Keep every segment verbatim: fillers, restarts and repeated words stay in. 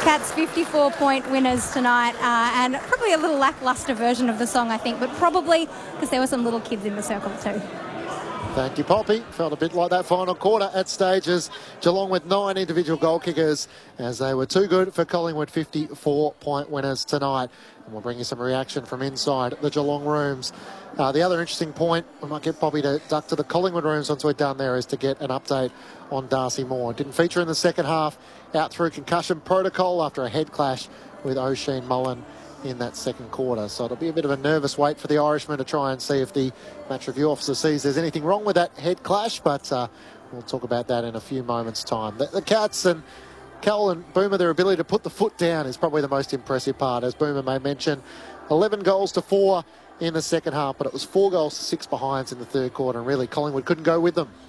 Cats fifty-four point winners tonight, uh, and probably a little lacklustre version of the song, I think, but probably because there were some little kids in the circle too. Thank you, Poppy. Felt a bit like that final quarter at stages. Geelong with nine individual goal kickers, as they were too good for Collingwood fifty-four point winners tonight. And we'll bring you some reaction from inside the Geelong rooms. Uh, the other interesting point, we might get Poppy to duck to the Collingwood rooms once we're done there, is to get an update on Darcy Moore. Didn't feature in the second half, out through concussion protocol after a head clash with Oisin Mullen in that second quarter. So it'll be a bit of a nervous wait for the Irishman to try and see if the match review officer sees there's anything wrong with that head clash, but uh, we'll talk about that in a few moments' time. The, the Cats and Cal and Boomer, their ability to put the foot down is probably the most impressive part. As Boomer may mention, eleven goals to four in the second half, but it was four goals to six behinds in the third quarter, and really Collingwood couldn't go with them.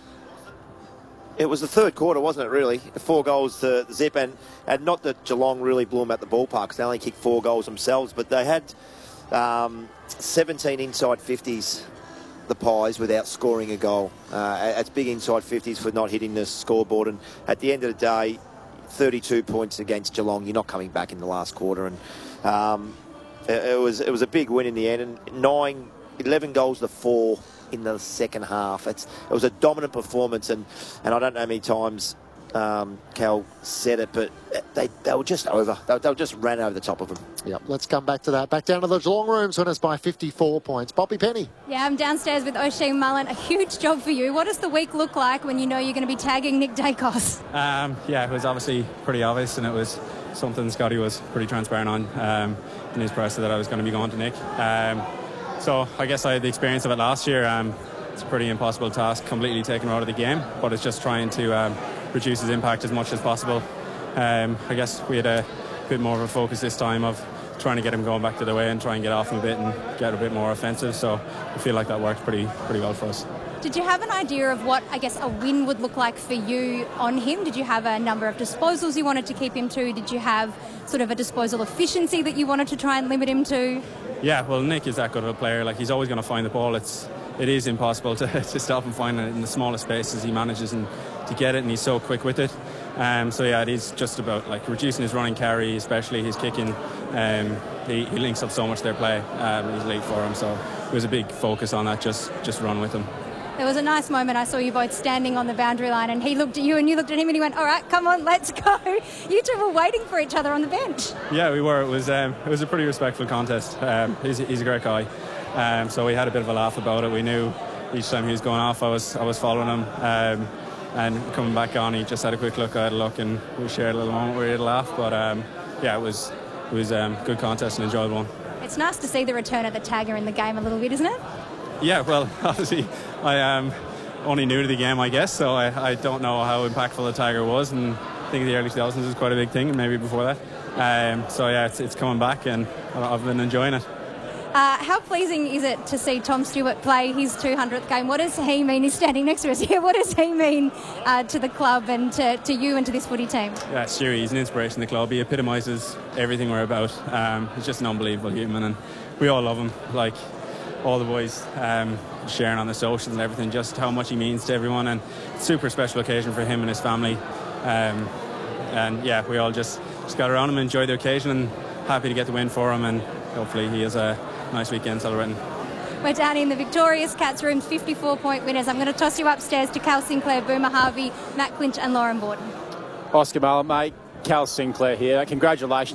It was the third quarter, wasn't it, really? Four goals to zip, and, and not that Geelong really blew them at the ballpark, because they only kicked four goals themselves, but they had um, seventeen inside fifties, the Pies, without scoring a goal. Uh, it's big inside fifties for not hitting the scoreboard, and at the end of the day, thirty-two points against Geelong. You're not coming back in the last quarter, and um, it, it was it was a big win in the end, and nine, eleven goals to four in the second half. It's, it was a dominant performance, and, and I don't know how many times um, Cal said it, but they, they were just over. They, they just ran over the top of them. Yep, let's come back to that. Back down to the Geelong rooms, winners by fifty-four points. Poppy Penny. Yeah, I'm downstairs with Oisin Mullen. A huge job for you. What does the week look like when you know you're going to be tagging Nick Dacos? Um, yeah, it was obviously pretty obvious, and it was something Scotty was pretty transparent on um, in his presser that I was going to be going to Nick. Um, So I guess I had the experience of it last year. Um, it's a pretty impossible task, completely taking him out of the game, but it's just trying to um, reduce his impact as much as possible. Um, I guess we had a bit more of a focus this time of trying to get him going back to the way and try and get off him a bit and get a bit more offensive. So I feel like that worked pretty pretty well for us. Did you have an idea of what, I guess, a win would look like for you on him? Did you have a number of disposals you wanted to keep him to? Did you have sort of a disposal efficiency that you wanted to try and limit him to? Yeah, well, Nick is that good of a player. Like, he's always going to find the ball. It's it is impossible to, to stop him finding it in the smallest spaces. He manages and to get it, and he's so quick with it. Um, so yeah, it is just about like reducing his running carry, especially his kicking. Um, he, he links up so much their play. Um, he's late for him, so it was a big focus on that. Just just run with him. There was a nice moment. I saw you both standing on the boundary line, and he looked at you and you looked at him, and he went, all right, come on, let's go. You two were waiting for each other on the bench. Yeah, we were. It was um, it was a pretty respectful contest. Um, he's, he's a great guy. Um, so we had a bit of a laugh about it. We knew each time he was going off, I was I was following him. Um, and coming back on, he just had a quick look, I had a look, and we shared a little moment where we had a laugh. But um, yeah, it was it was a um, good contest and enjoyable one. It's nice to see the return of the tagger in the game a little bit, isn't it? Yeah, well, obviously, I am um, only new to the game, I guess, so I, I don't know how impactful the Tiger was, and I think the early two thousands was quite a big thing, and maybe before that. Um, so yeah, it's, it's coming back, and I've been enjoying it. Uh, how pleasing is it to see Tom Stewart play his two hundredth game? What does he mean? He's standing next to us here. What does he mean uh, to the club and to, to you and to this footy team? Yeah, Stewie, he's an inspiration to the club. He epitomises everything we're about. Um, he's just an unbelievable human, and we all love him. Like, all the boys um, sharing on the socials and everything, just how much he means to everyone, and super special occasion for him and his family. Um, and yeah, we all just, just got around him and enjoyed the occasion, and happy to get the win for him, and hopefully he has a nice weekend celebrating. We're down in the Victorious Cats rooms, fifty-four point winners. I'm going to toss you upstairs to Cal Sinclair, Boomer Harvey, Matt Clinch and Lauren Borden. Oscar Mullen, mate. Cal Sinclair here. Congratulations